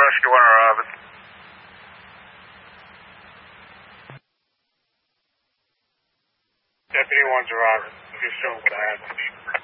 Rescue 1 arriving. Deputy 1's arriving. Just show what I had.